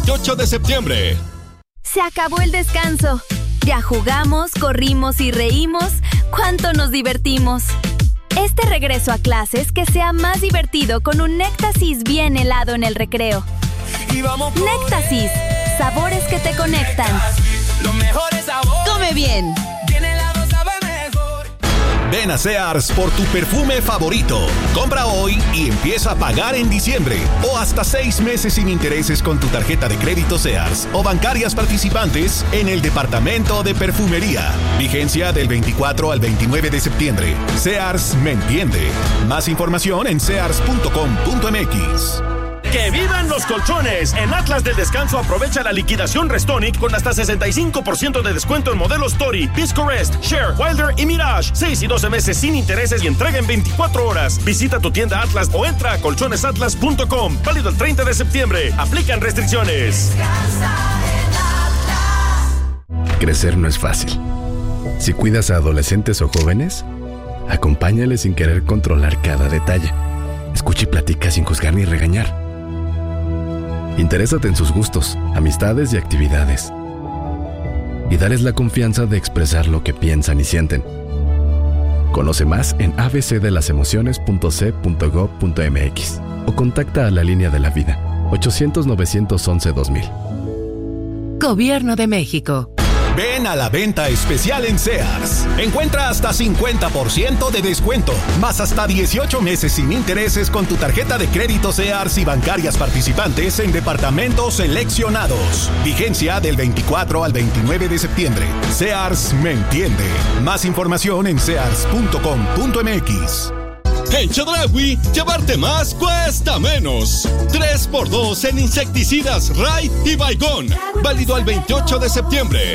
8 de septiembre. Se acabó el descanso. Ya jugamos, corrimos y reímos. ¡Cuánto nos divertimos! Este regreso a clases que sea más divertido con un Néctasis bien helado en el recreo. Néctasis, sabores que te conectan. Los mejores sabores. Come bien. Bien helado sabe mejor. Ven a Sears por tu perfume favorito. Compra hoy y empieza a pagar en diciembre. O hasta 6 meses sin intereses con tu tarjeta de crédito Sears o bancarias participantes en el departamento de perfumería. Vigencia del 24 al 29 de septiembre. Sears me entiende. Más información en sears.com.mx. ¡Que vivan los colchones! En Atlas del Descanso aprovecha la liquidación Restonic con hasta 65% de descuento en modelos Tori, Pisco Rest, Share, Wilder y Mirage. 6 y 12 meses sin intereses y entrega en 24 horas. Visita tu tienda Atlas o entra a colchonesatlas.com. Válido el 30 de septiembre. Aplican restricciones. Crecer no es fácil. Si cuidas a adolescentes o jóvenes, acompáñales sin querer controlar cada detalle. Escucha y platica sin juzgar ni regañar. Interésate en sus gustos, amistades y actividades. Y dales la confianza de expresar lo que piensan y sienten. Conoce más en abcdelasemociones.c.gov.mx o contacta a la Línea de la Vida, 800-911-2000. Gobierno de México. Ven a la venta especial en Sears. Encuentra hasta 50% de descuento, más hasta 18 meses sin intereses con tu tarjeta de crédito Sears y bancarias participantes en departamentos seleccionados. Vigencia del 24 al 29 de septiembre. Sears me entiende. Más información en sears.com.mx. En Chedraui, llevarte más cuesta menos. 3x2 en insecticidas Raid y Baygon. Válido al 28 de septiembre.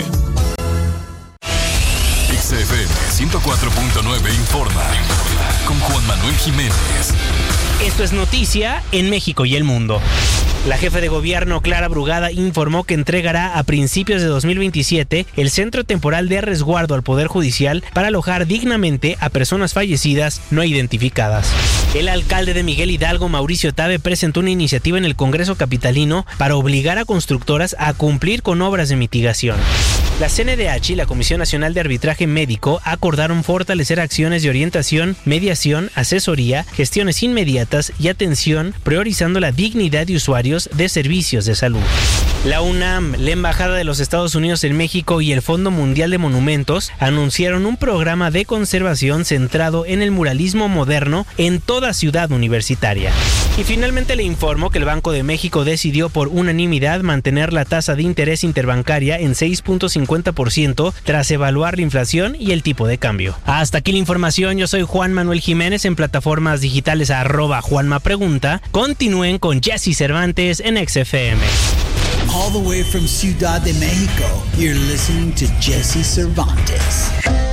XFM 104.9 informa con Juan Manuel Jiménez. Esto es noticia en México y el mundo. La jefa de gobierno, Clara Brugada, informó que entregará a principios de 2027 el Centro Temporal de Resguardo al Poder Judicial para alojar dignamente a personas fallecidas no identificadas. El alcalde de Miguel Hidalgo, Mauricio Tabe, presentó una iniciativa en el Congreso capitalino para obligar a constructoras a cumplir con obras de mitigación. La CNDH y la Comisión Nacional de Arbitraje Médico acordaron fortalecer acciones de orientación, mediación, asesoría, gestiones inmediatas y atención, priorizando la dignidad de usuarios de servicios de salud. La UNAM, la Embajada de los Estados Unidos en México y el Fondo Mundial de Monumentos anunciaron un programa de conservación centrado en el muralismo moderno en toda ciudad universitaria. Y finalmente le informo que el Banco de México decidió por unanimidad mantener la tasa de interés interbancaria en 6.50% tras evaluar la inflación y el tipo de cambio. Hasta aquí la información. Yo soy Juan Manuel Jiménez, en plataformas digitales @JuanmaPregunta. Continúen con Jesse Cervantes en XFM. All the way from Ciudad de México, you're listening to Jesse Cervantes.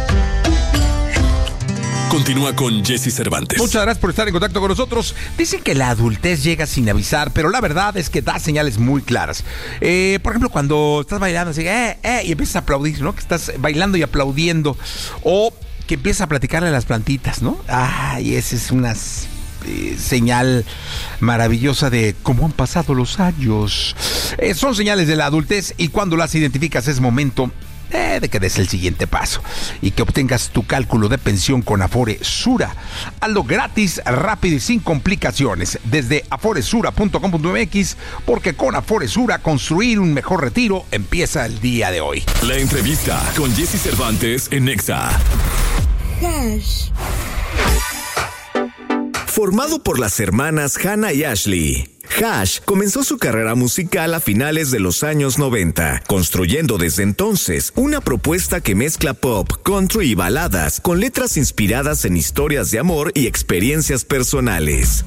Continúa con Jesse Cervantes. Muchas gracias por estar en contacto con nosotros. Dicen que la adultez llega sin avisar, pero la verdad es que da señales muy claras. Por ejemplo, cuando estás bailando así, y empiezas a aplaudir, ¿no? Que estás bailando y aplaudiendo. O que empiezas a platicarle a las plantitas, ¿no? Y esa es una señal maravillosa de cómo han pasado los años. Son señales de la adultez y cuando las identificas es momento de que des el siguiente paso y que obtengas tu cálculo de pensión con Afore Sura. Hazlo gratis, rápido y sin complicaciones desde aforesura.com.mx, porque con Afore Sura construir un mejor retiro empieza el día de hoy. La entrevista con Jesse Cervantes en Nexa. Hash. Formado por las hermanas Hannah y Ashley, Hash comenzó su carrera musical a finales de los años 90, construyendo desde entonces una propuesta que mezcla pop, country y baladas con letras inspiradas en historias de amor y experiencias personales.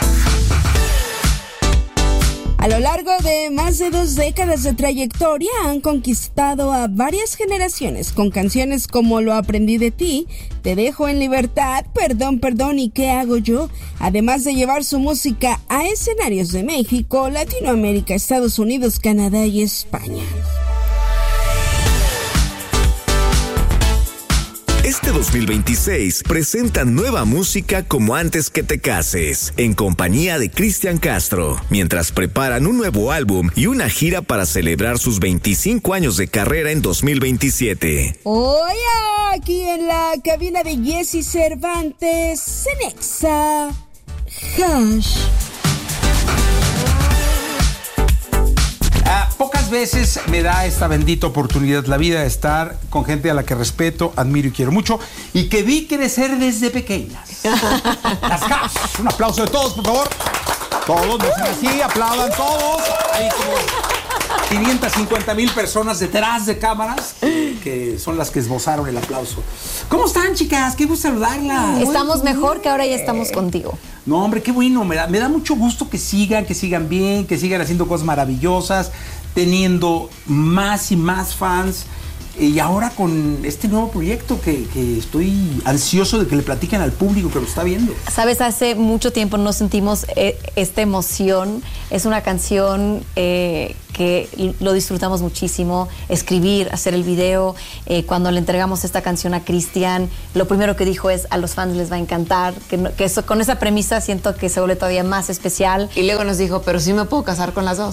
A lo largo de más de 2 décadas de trayectoria han conquistado a varias generaciones con canciones como Lo aprendí de ti, Te dejo en libertad, Perdón, perdón y ¿qué hago yo? Además de llevar su música a escenarios de México, Latinoamérica, Estados Unidos, Canadá y España. Este este 2026 presentan nueva música como Antes que te cases, en compañía de Cristian Castro, mientras preparan un nuevo álbum y una gira para celebrar sus 25 años de carrera en 2027. Hoy aquí en la cabina de Jessy Cervantes, en Exa, Hash. Pocas veces me da esta bendita oportunidad la vida de estar con gente a la que respeto, admiro y quiero mucho y que vi crecer desde pequeñas. Las Hash. Un aplauso de todos, por favor. Todos, no sean así, aplaudan todos. Hay como 550,000 personas detrás de cámaras que son las que esbozaron el aplauso. ¿Cómo están, chicas? Qué gusto saludarlas. Estamos mejor que ahora ya estamos contigo. No, hombre, qué bueno. Me da mucho gusto que sigan bien, que sigan haciendo cosas maravillosas, teniendo más y más fans. Y ahora con este nuevo proyecto que estoy ansioso de que le platiquen al público que lo está viendo. Sabes, hace mucho tiempo no sentimos esta emoción. Es una canción que lo disfrutamos muchísimo. Escribir, hacer el video. Cuando le entregamos esta canción a Cristian, lo primero que dijo es: a los fans les va a encantar. Que eso, con esa premisa siento que se vuelve todavía más especial. Y luego nos dijo: pero sí me puedo casar con las dos.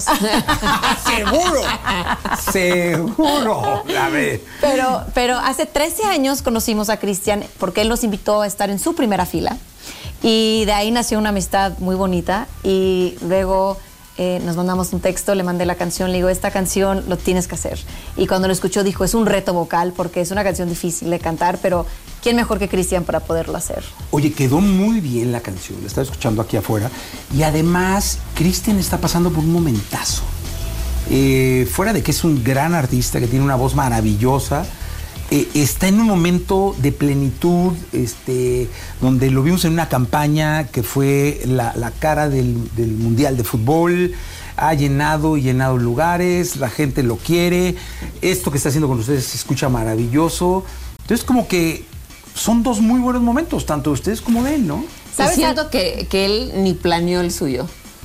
Seguro. A ver. Pero hace 13 años conocimos a Cristian porque él nos invitó a estar en su primera fila y de ahí nació una amistad muy bonita y luego nos mandamos un texto, le mandé la canción, le digo: esta canción lo tienes que hacer. Y cuando lo escuchó dijo: es un reto vocal porque es una canción difícil de cantar, pero ¿quién mejor que Cristian para poderlo hacer? Oye, quedó muy bien la canción, la estaba escuchando aquí afuera y además Cristian está pasando por un momentazo. Fuera de que es un gran artista, que tiene una voz maravillosa, está en un momento de plenitud, donde lo vimos en una campaña que fue la cara del Mundial de Fútbol. Ha llenado lugares, la gente lo quiere. Esto que está haciendo con ustedes se escucha maravilloso. Entonces, como que son dos muy buenos momentos, tanto de ustedes como de él, ¿no? ¿Sabes? Siento que él ni planeó el suyo.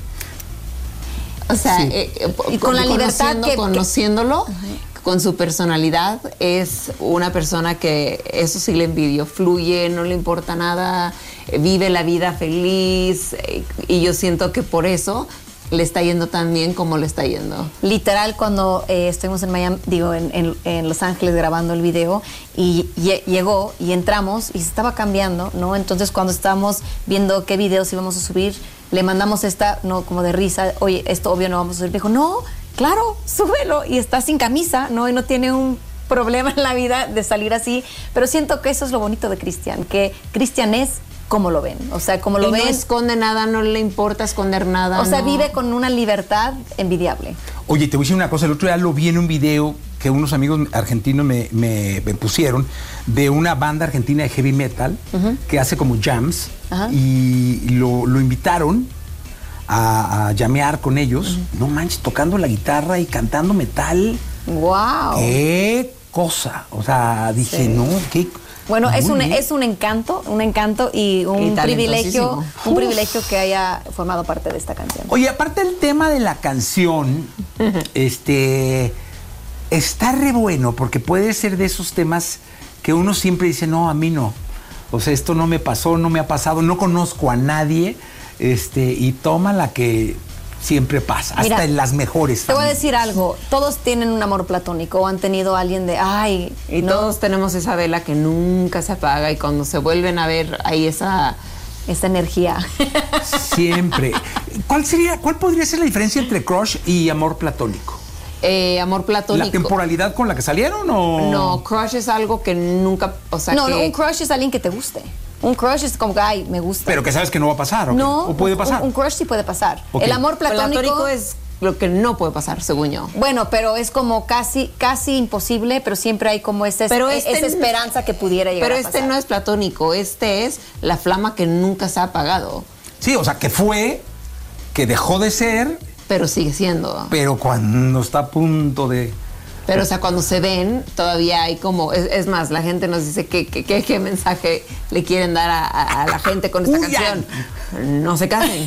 O sea, sí. Y con la libertad conociéndolo, con su personalidad, es una persona que eso sí le envidio, fluye, no le importa nada, vive la vida feliz, y yo siento que por eso le está yendo tan bien como le está yendo. Literal, cuando estuvimos en Miami, en Los Ángeles grabando el video, y llegó y entramos y se estaba cambiando, ¿no? Entonces, cuando estábamos viendo qué videos íbamos a subir, le mandamos no, como de risa: oye, esto obvio no vamos a subir. Me dijo: no, claro, súbelo. Y está sin camisa, ¿no? Y no tiene un problema en la vida de salir así. Pero siento que eso es lo bonito de Cristian, que Cristian es como lo ven. O sea, como lo ven. No esconde nada, no le importa esconder nada. O sea, vive con una libertad envidiable. Oye, te voy a decir una cosa. El otro día lo vi en un video que unos amigos argentinos me pusieron de una banda argentina de heavy metal que hace como jams. Y lo invitaron a llamear con ellos. No manches, tocando la guitarra y cantando metal. ¡Wow! ¡Qué cosa! O sea, dije, no, qué... Bueno, es un encanto y un privilegio que haya formado parte de esta canción. Oye, aparte del tema de la canción, está re bueno, porque puede ser de esos temas que uno siempre dice: no, a mí no. O sea, esto no me pasó, no me ha pasado, no conozco a nadie, y toma la que siempre pasa, hasta Mira, en las mejores. Te voy a decir algo: todos tienen un amor platónico o han tenido a alguien de ay, y ¿no? Todos tenemos esa vela que nunca se apaga y cuando se vuelven a ver hay esa energía. Siempre. ¿Cuál podría ser la diferencia entre crush y amor platónico? Amor platónico. ¿La temporalidad con la que salieron o...? No, crush es algo que nunca... O sea, no, un crush es alguien que te guste. Un crush es como que, ay, me gusta. Pero que sabes que no va a pasar, ¿o no? ¿O puede pasar? Un crush sí puede pasar. Okay. El amor platónico es lo que no puede pasar, según yo. Bueno, pero es como casi imposible, pero siempre hay como esa esperanza que pudiera llegar a pasar. Pero no es platónico, es la flama que nunca se ha apagado. Sí, o sea, que dejó de ser... Pero sigue siendo. Pero cuando está a punto de... Pero, o sea, cuando se ven, todavía hay como... Es más, la gente nos dice qué mensaje le quieren dar a la gente con esta canción. No se casen.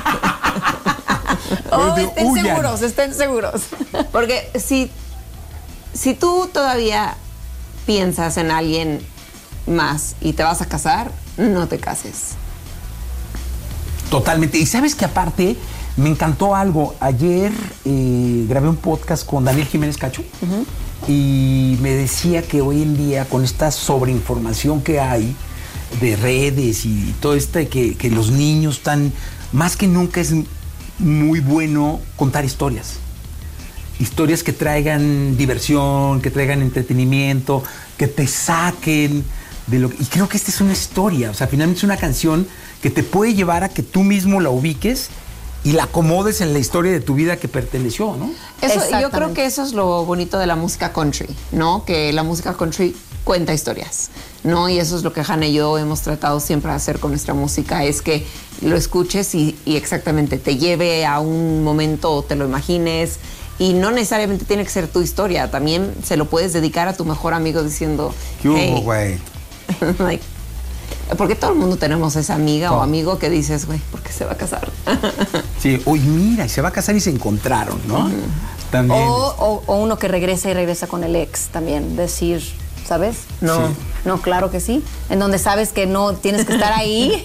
Estén seguros. Porque si tú todavía piensas en alguien más y te vas a casar, no te cases. Totalmente. Y sabes que aparte me encantó algo. Ayer grabé un podcast con Daniel Jiménez Cacho y me decía que hoy en día con esta sobreinformación que hay de redes y todo que los niños están, más que nunca es muy bueno contar historias. Historias que traigan diversión, que traigan entretenimiento, que te saquen de lo que... Y creo que esta es una historia, o sea, finalmente es una canción que te puede llevar a que tú mismo la ubiques y la acomodes en la historia de tu vida que perteneció, ¿no? Yo creo que eso es lo bonito de la música country, ¿no? Que la música country cuenta historias, ¿no? Y eso es lo que Hannah y yo hemos tratado siempre de hacer con nuestra música, es que lo escuches y exactamente te lleve a un momento o te lo imagines. Y no necesariamente tiene que ser tu historia, también se lo puedes dedicar a tu mejor amigo diciendo... ¿Qué hubo, güey? Like, porque todo el mundo tenemos esa amiga o amigo que dices, güey, ¿por qué se va a casar? Sí, oye, mira, y se va a casar y se encontraron, ¿no? También. O uno que regresa con el ex también, decir, ¿sabes? No, sí. No, claro que sí. En donde sabes que no tienes que estar ahí.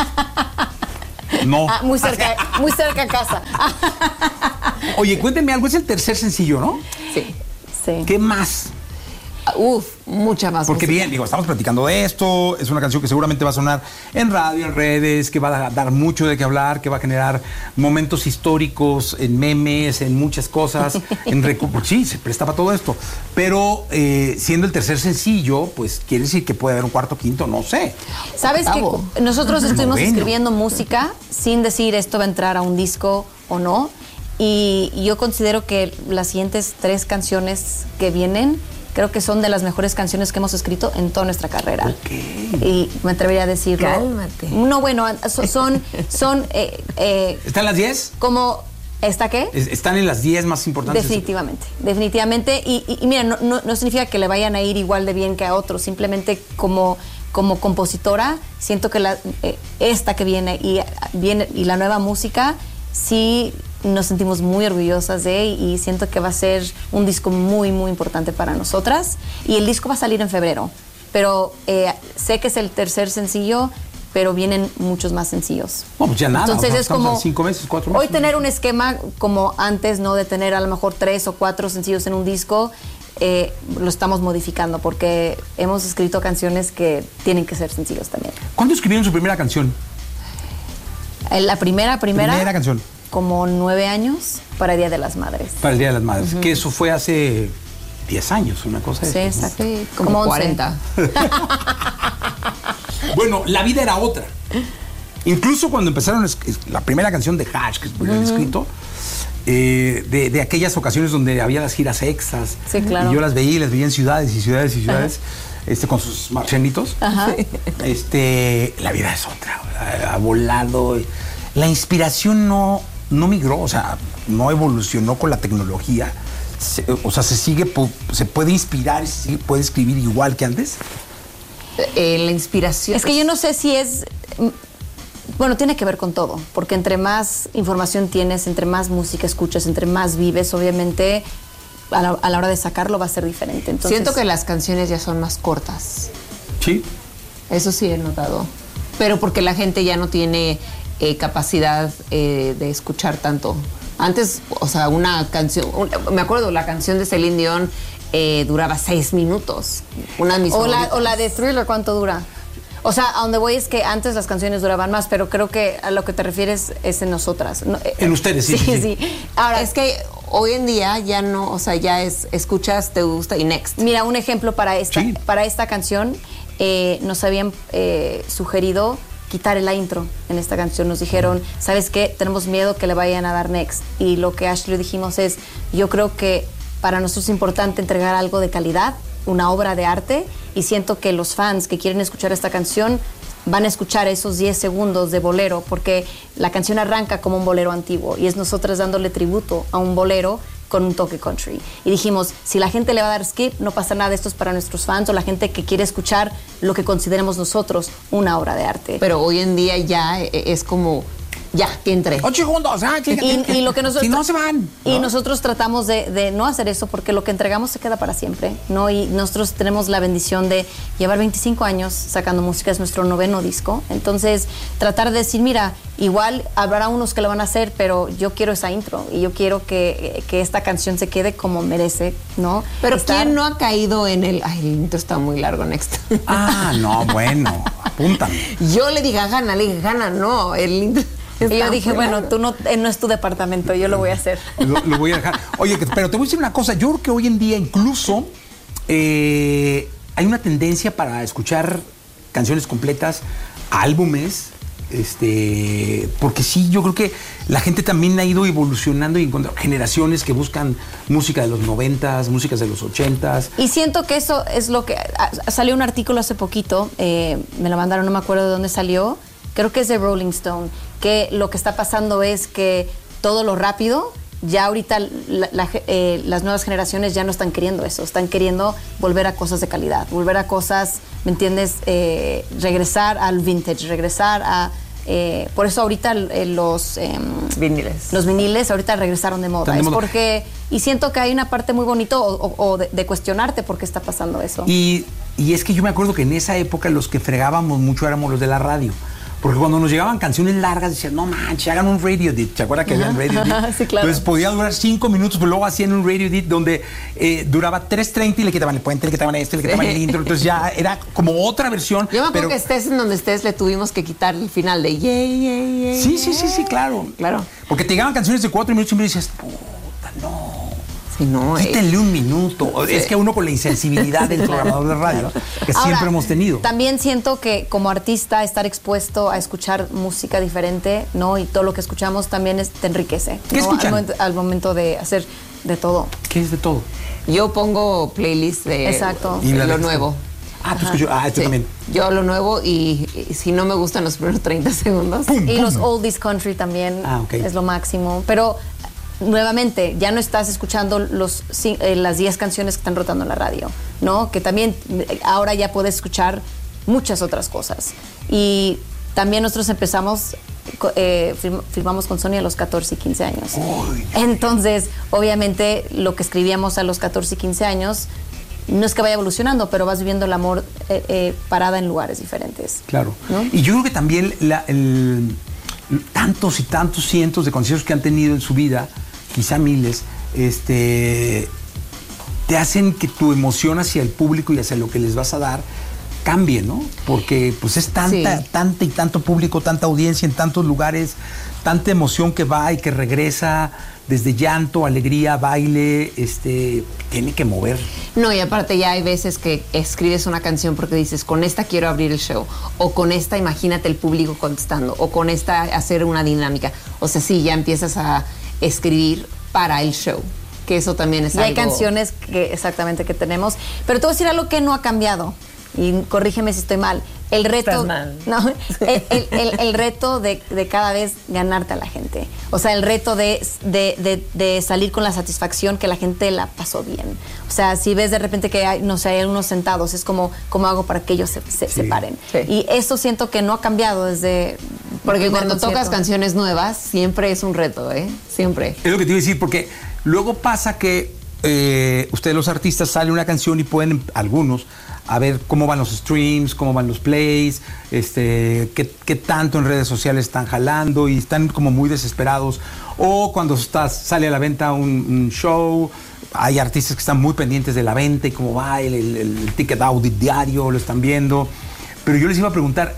No. Muy cerca a casa. Oye, cuénteme algo, es el tercer sencillo, ¿no? Sí. ¿Qué más? Mucha más. Porque música. bien, digo, estamos platicando de esto, es una canción que seguramente va a sonar en radio, en redes, que va a dar mucho de qué hablar, que va a generar momentos históricos, en memes, en muchas cosas, sí, se presta para todo esto. Pero siendo el tercer sencillo, pues quiere decir que puede haber un cuarto, quinto, no sé. ¿Sabes que nosotros estuvimos escribiendo música sin decir esto va a entrar a un disco o no? Y yo considero que las siguientes 3 canciones que vienen creo que son de las mejores canciones que hemos escrito en toda nuestra carrera. Y me atrevería a decirlo. Cálmate. No, bueno, son ¿Están las 10? ¿Cómo? ¿Está qué? Están en las 10 más importantes. Definitivamente. Y mira, no significa que le vayan a ir igual de bien que a otros. Simplemente como compositora, siento que esta que viene y la nueva música, sí nos sentimos muy orgullosas de y siento que va a ser un disco muy, muy importante para nosotras. Y el disco va a salir en febrero, pero sé que es el tercer sencillo, pero vienen muchos más sencillos. No, pues ya nada. Entonces es como 5 meses, 4 meses. Hoy tener un esquema como antes, ¿no? De tener a lo mejor 3 o 4 sencillos en un disco, lo estamos modificando porque hemos escrito canciones que tienen que ser sencillos también. ¿Cuándo escribieron su primera canción? La primera canción. Como 9 años para el Día de las Madres. Para el Día de las Madres. Que eso fue hace 10 años, una cosa sí, así. exacto. Como 40. Bueno, la vida era otra. Incluso cuando empezaron la primera canción de Hash, que han escrito, de aquellas ocasiones donde había las giras extras. Sí, claro. Y yo las veía en ciudades y ciudades y ciudades. Con sus marcianitos. Ajá. La vida es otra. Ha volado. La inspiración no migró, o sea, no evolucionó con la tecnología. Se puede inspirar y se puede escribir igual que antes. La inspiración. Es que yo no sé si es. Bueno, tiene que ver con todo, porque entre más información tienes, entre más música escuchas, entre más vives, obviamente a la hora de sacarlo va a ser diferente. Entonces, siento que las canciones ya son más cortas. Sí. Eso sí he notado. Pero porque la gente ya no tiene capacidad de escuchar tanto. Antes, o sea, una canción, me acuerdo, la canción de Celine Dion duraba 6 minutos. Una de mis favoritas. O la de Thriller, ¿cuánto dura? O sea, a donde voy es que antes las canciones duraban más, pero creo que a lo que te refieres es en nosotras. No, en ustedes, sí. Sí. Ahora, es que hoy en día ya no, o sea, ya es escuchas, te gusta y next. Mira, un ejemplo para esta canción, nos habían sugerido quitar la intro en esta canción. Nos dijeron, ¿sabes qué? Tenemos miedo que le vayan a dar next. Y lo que Ashley dijimos es, yo creo que para nosotros es importante entregar algo de calidad, una obra de arte, y siento que los fans que quieren escuchar esta canción van a escuchar esos 10 segundos de bolero, porque la canción arranca como un bolero antiguo y es nosotras dándole tributo a un bolero con un toque country. Y dijimos, si la gente le va a dar skip, no pasa nada, esto es para nuestros fans o la gente que quiere escuchar lo que consideremos nosotros una obra de arte. Pero hoy en día ya es como Ya, que entré. 8 segundos. Y lo que nosotros, si no se van. Y nosotros tratamos de no hacer eso porque lo que entregamos se queda para siempre, ¿no? Y nosotros tenemos la bendición de llevar 25 años sacando música, es nuestro 9º disco. Entonces, tratar de decir, mira, igual habrá unos que lo van a hacer, pero yo quiero esa intro y yo quiero que esta canción se quede como merece, ¿no? Pero ¿quién no ha caído en el... Ay, el intro está muy largo, Next. No, bueno, apúntame. Yo le dije a Hanna, no, el intro... Y yo dije, bueno, tú no es tu departamento, yo lo voy a hacer. Lo voy a dejar. Oye, pero te voy a decir una cosa. Yo creo que hoy en día incluso hay una tendencia para escuchar canciones completas, álbumes, porque sí, yo creo que la gente también ha ido evolucionando y encontrando generaciones que buscan música de los 90s, músicas de los 80s. Y siento que eso es lo que... Salió un artículo hace poquito, me lo mandaron, no me acuerdo de dónde salió, creo que es de Rolling Stone, que lo que está pasando es que todo lo rápido, ya ahorita las nuevas generaciones ya no están queriendo eso, están queriendo volver a cosas de calidad, volver a cosas, ¿me entiendes? Regresar al vintage, regresar a... por eso ahorita los viniles ahorita regresaron de moda. Es porque... Y siento que hay una parte muy bonita de cuestionarte por qué está pasando eso. Y es que yo me acuerdo que en esa época los que fregábamos mucho éramos los de la radio. Porque cuando nos llegaban canciones largas decían, no manches, hagan un radio edit. ¿Se acuerdan que habían radio edit? Sí, claro. Entonces podía durar 5 minutos, pero luego hacían un radio edit donde duraba 3:30 y le quitaban el puente, le quitaban esto, le quitaban el intro. Entonces ya era como otra versión. Yo me acuerdo que estés en donde estés, le tuvimos que quitar el final de yeah. Sí, claro. Porque te llegaban canciones de 4 minutos y me decías, puta, no. Sí, no, quítenle un minuto. Sí. Es que uno con la insensibilidad del programador de radio que ahora, siempre hemos tenido. También siento que como artista estar expuesto a escuchar música diferente, ¿no? Y todo lo que escuchamos también te enriquece. ¿Qué escuchan? Al momento de hacer de todo. ¿Qué es de todo? Yo pongo playlist de lo nuevo. Tú escuchas. Esto también. Yo lo nuevo y si no me gustan los primeros 30 segundos. Y los oldies country también es lo máximo. Pero nuevamente, ya no estás escuchando las 10 canciones que están rotando en la radio, ¿no? Que también ahora ya puedes escuchar muchas otras cosas. Y también nosotros empezamos, firmamos con Sony a los 14 y 15 años. Entonces, obviamente, lo que escribíamos a los 14 y 15 años, no es que vaya evolucionando, pero vas viviendo el amor parada en lugares diferentes. Claro. ¿No? Y yo creo que también tantos y tantos cientos de conciertos que han tenido en su vida, quizá miles, te hacen que tu emoción hacia el público y hacia lo que les vas a dar cambie, ¿no? Porque pues es tanta y tanto público, tanta audiencia en tantos lugares, tanta emoción que va y que regresa, desde llanto, alegría, baile, tiene que mover. No, y aparte ya hay veces que escribes una canción porque dices, con esta quiero abrir el show, o con esta imagínate el público contestando, o con esta hacer una dinámica. O sea, sí, ya empiezas a escribir para el show, que eso también es algo... Y hay canciones que tenemos, pero te voy a decir algo que no ha cambiado, y corrígeme si estoy mal. El reto, Estás mal. No, el reto de cada vez ganarte a la gente. O sea, el reto de salir con la satisfacción que la gente la pasó bien. O sea, si ves de repente que hay, no sé, hay unos sentados, es como ¿cómo hago para que ellos se paren? Sí. Y eso siento que no ha cambiado desde... Porque cuando tocas canciones nuevas, siempre es un reto, Siempre. Es lo que te iba a decir, porque luego pasa que ustedes los artistas salen una canción y pueden, algunos, a ver cómo van los streams, cómo van los plays, qué tanto en redes sociales están jalando y están como muy desesperados. O cuando sale a la venta un show, hay artistas que están muy pendientes de la venta y cómo va el ticket audit diario, lo están viendo. Pero yo les iba a preguntar,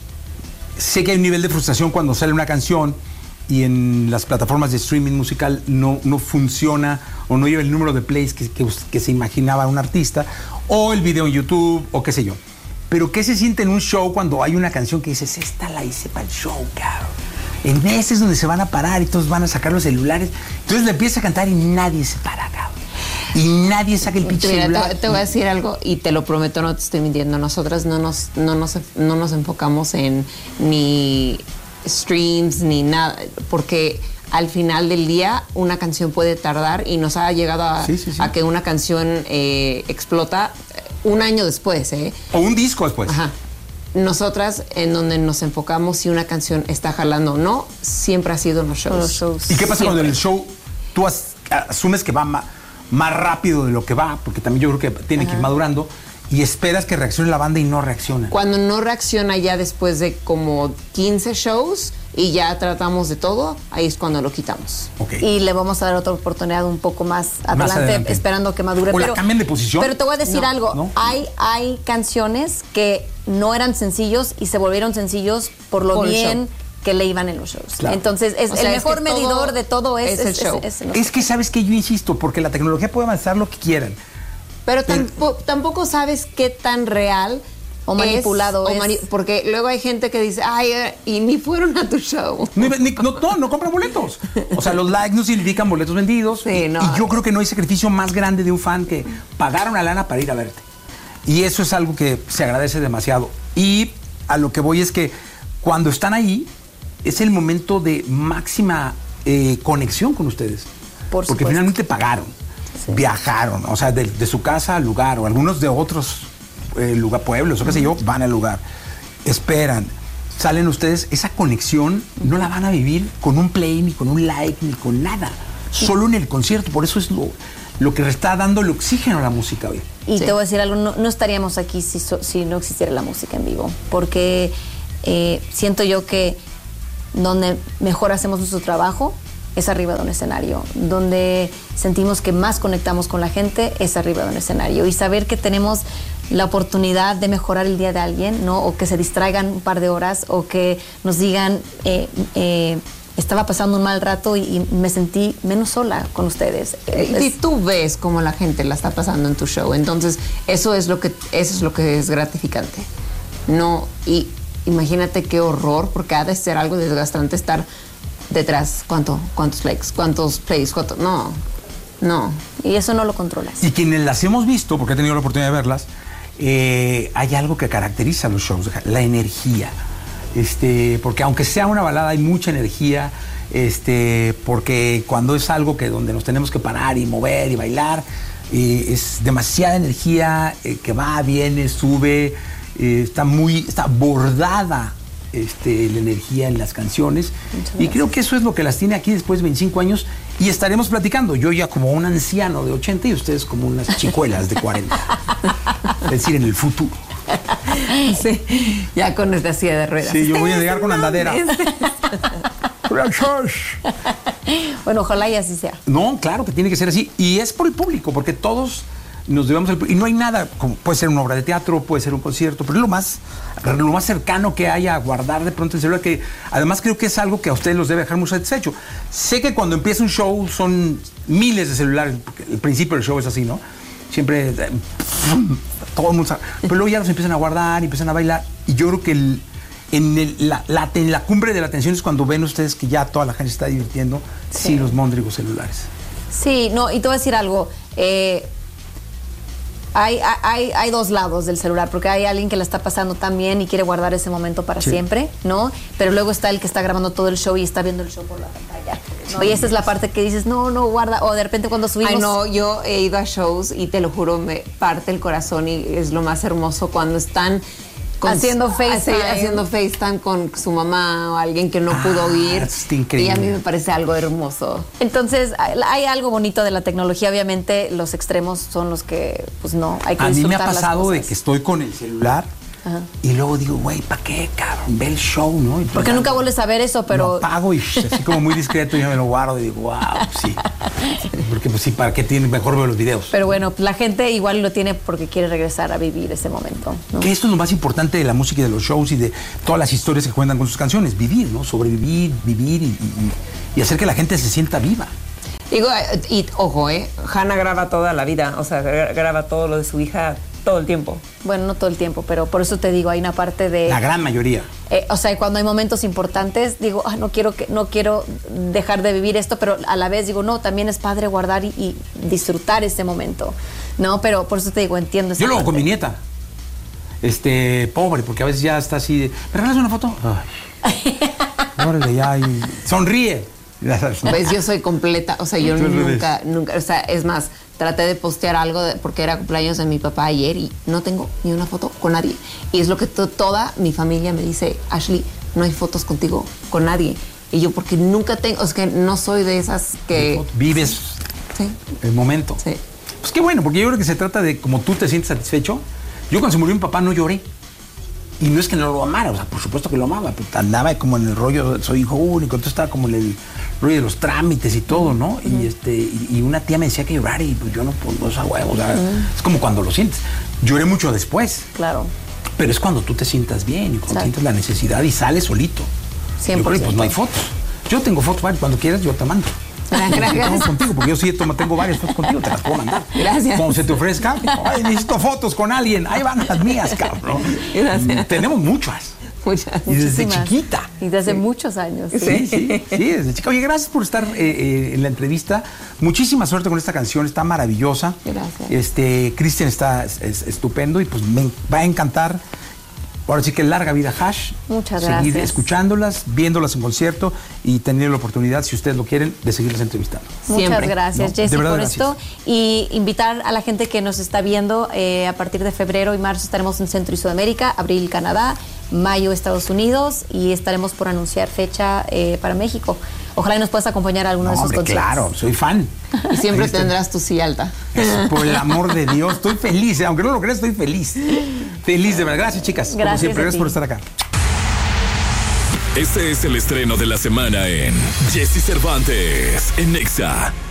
sé que hay un nivel de frustración cuando sale una canción y en las plataformas de streaming musical no funciona o no lleva el número de plays que se imaginaba un artista, o el video en YouTube, o qué sé yo. Pero ¿qué se siente en un show cuando hay una canción que dices, esta la hice para el show, cabrón? En ese es donde se van a parar y todos van a sacar los celulares. Entonces le empieza a cantar y nadie se para, cabrón. Y nadie saca el pinche celular. Te voy a decir algo y te lo prometo, no te estoy mintiendo. Nosotras no nos enfocamos en ni streams ni nada, porque al final del día una canción puede tardar y nos ha llegado a que una canción explota un año después, O un disco después. Ajá. nosotras, en donde nos enfocamos si una canción está jalando o no, siempre ha sido en los shows. ¿Y qué pasa Siempre. cuando en el show tú asumes que va más rápido de lo que va? Porque también yo creo que tiene que ir madurando, y esperas que reaccione la banda y no reacciona. Cuando no reacciona ya después de como 15 shows y ya tratamos de todo, ahí es cuando lo quitamos. Y le vamos a dar otra oportunidad un poco más adelante. Esperando que madure. O la cambien de posición. Pero te voy a decir algo. ¿No? Hay canciones que no eran sencillos y se volvieron sencillos por lo Por el bien show. que le iban en los shows. Claro. Entonces, O sea, el es mejor que medidor todo de todo es el show. Es que sabes que yo insisto, porque la tecnología puede avanzar lo que quieran. Pero tampoco sabes qué tan real o manipulado es. Porque luego hay gente que dice, ay, y ni fueron a tu show. No compran boletos. O sea, los likes no significan boletos vendidos. Y yo creo que no hay sacrificio más grande de un fan que pagar una lana para ir a verte. Y eso es algo que se agradece demasiado. Y a lo que voy es que cuando están ahí, es el momento de máxima conexión con ustedes. Porque finalmente pagaron, viajaron, o sea, de su casa al lugar, o algunos de otros pueblos, o qué sé yo, van al lugar, esperan, salen ustedes, esa conexión no la van a vivir con un play, ni con un like, ni con nada, solo en el concierto. Por eso es lo que está dando el oxígeno a la música hoy. Y te voy a decir algo, no estaríamos aquí si no existiera la música en vivo, porque siento yo que donde mejor hacemos nuestro trabajo es arriba de un escenario, donde sentimos que más conectamos con la gente es arriba de un escenario, y saber que tenemos la oportunidad de mejorar el día de alguien, ¿no? O que se distraigan un par de horas, o que nos digan estaba pasando un mal rato y me sentí menos sola con ustedes. Y tú ves cómo la gente la está pasando en tu show, entonces eso es lo que es gratificante. No, y imagínate qué horror, porque ha de ser algo desgastante estar detrás. ¿Cuántos likes? ¿Cuántos plays? No. Y eso no lo controlas. Y quienes las hemos visto, porque he tenido la oportunidad de verlas, hay algo que caracteriza los shows, la energía. Porque aunque sea una balada hay mucha energía, porque cuando es algo donde nos tenemos que parar y mover y bailar, es demasiada energía que va, viene, sube, está bordada la energía en las canciones. Y creo que eso es lo que las tiene aquí después de 25 años, y estaremos platicando, yo ya como un anciano de 80 y ustedes como unas chicuelas de 40, es decir, en el futuro. Sí, ya con esta silla de ruedas. Sí, yo voy a llegar con andadera. Bueno, ojalá y así sea. No, claro que tiene que ser así, y es por el público, porque todos nos debemos y no hay nada, como puede ser una obra de teatro, puede ser un concierto, pero es lo más cercano que hay a guardar de pronto el celular, que además creo que es algo que a ustedes los debe dejar muy satisfecho. Sé que cuando empieza un show son miles de celulares, porque el principio del show es así, ¿no? Siempre todo el mundo sabe, pero luego ya los empiezan a guardar y empiezan a bailar, y yo creo que en la cumbre de la atención es cuando ven ustedes que ya toda la gente se está divirtiendo, sí los móndrigos celulares. Sí, no, y te voy a decir algo, hay dos lados del celular, porque hay alguien que la está pasando tan bien y quiere guardar ese momento para siempre, ¿no? Pero luego está el que está grabando todo el show y está viendo el show por la pantalla, ¿no? Y esa es la parte que dices, no, guarda, o de repente cuando subimos... Ay, no, yo he ido a shows y te lo juro, me parte el corazón, y es lo más hermoso cuando están... haciendo FaceTime con su mamá o alguien que no pudo ir. Y a mí me parece algo hermoso. Entonces, hay algo bonito de la tecnología. Obviamente, los extremos son los que, pues no, hay que disfrutar. A mí me ha pasado de que estoy con el celular y luego digo, güey, ¿para qué, cabrón? Ve el show, ¿no? Porque nunca vuelves a ver eso, pero... Lo pago y así como muy discreto yo me lo guardo y digo, wow, sí. Porque pues sí, ¿para qué tiene? Mejor ver los videos. Pero bueno, la gente igual lo tiene porque quiere regresar a vivir ese momento, ¿no? Que esto es lo más importante de la música y de los shows y de todas las historias que cuentan con sus canciones. Vivir, ¿no? Sobrevivir, vivir y hacer que la gente se sienta viva. Digo, y ojo, Hannah graba toda la vida, o sea, graba todo lo de su hija todo el tiempo. Bueno, no todo el tiempo, pero por eso te digo, hay una parte de... La gran mayoría. O sea, cuando hay momentos importantes, digo, no quiero dejar de vivir esto, pero a la vez digo, no, también es padre guardar y disfrutar ese momento, ¿no? Pero por eso te digo, entiendo esa Yo lo hago parte. con mi nieta. Pobre, porque a veces ya está así de... ¿Me regalas una foto? Ay. Órale, ya. Y sonríe. Ya sabes, ¿no? Pues yo soy completa, o sea, yo nunca, o sea, es más, traté de postear algo porque era cumpleaños de mi papá ayer y no tengo ni una foto con nadie. Y es lo que toda mi familia me dice, Ashley, no hay fotos contigo, con nadie. Y yo porque nunca tengo, o sea, que no soy de esas que... Vives el momento. Sí. Pues qué bueno, porque yo creo que se trata de como tú te sientes satisfecho. Yo cuando se murió mi papá no lloré. Y no es que no lo amara, o sea, por supuesto que lo amaba, pero andaba como en el rollo, soy hijo único, entonces estaba como en el rollo de los trámites y todo, ¿no? Y una tía me decía que llorar y pues yo no puedo, o sea, es como cuando lo sientes. Lloré mucho después. Claro. Pero es cuando tú te sientas bien y cuando sientes la necesidad y sales solito. 100%. Yo creo que pues no hay fotos. Yo tengo fotos, cuando quieras yo te mando. Gracias. Contigo, porque yo sí tengo varias fotos contigo, te las puedo mandar. Gracias. Cuando se te ofrezca, ay, necesito fotos con alguien, ahí van las mías, cabrón. Gracias. Tenemos muchas. Muchas. Y desde Muchísimas. chiquita. Y desde muchos años. Sí, desde chica. Oye, gracias por estar en la entrevista. Muchísima suerte con esta canción, está maravillosa. Gracias. Cristian está estupendo y pues me va a encantar. Ahora sí que larga vida Hash. Muchas Seguir gracias. escuchándolas, viéndolas en concierto y tener la oportunidad, si ustedes lo quieren, de seguirlas entrevistando. Muchas gracias, ¿no? Jessy, De verdad, por gracias. esto. Y invitar a la gente que nos está viendo, a partir de febrero y marzo estaremos en Centro y Sudamérica, abril Canadá, mayo Estados Unidos y estaremos por anunciar fecha para México. Ojalá y nos puedas acompañar a alguno de esos conciertos. Claro, soy fan. Y siempre tendrás tu silla alta. Por el amor de Dios, estoy feliz, aunque no lo creas, estoy feliz. Feliz, de verdad. Gracias, chicas. Como Gracias siempre, a gracias ti. por estar acá. Este es el estreno de la semana en Jessy Cervantes en Nexa.